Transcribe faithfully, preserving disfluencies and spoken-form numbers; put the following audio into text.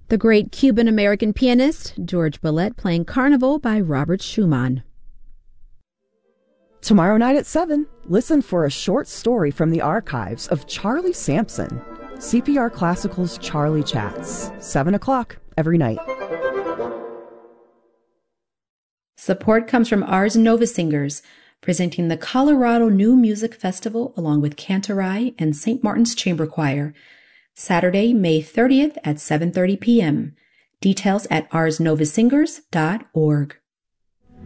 The great Cuban-American pianist George Bolet playing Carnival by Robert Schumann. Tomorrow night at seven, listen for a short story from the archives of Charlie Sampson. C P R Classical's Charlie Chats, seven o'clock every night. Support comes from Ars Nova Singers, presenting the Colorado New Music Festival along with Cantorai and Saint Martin's Chamber Choir, Saturday, May thirtieth at seven thirty p.m. Details at ars nova singers dot org.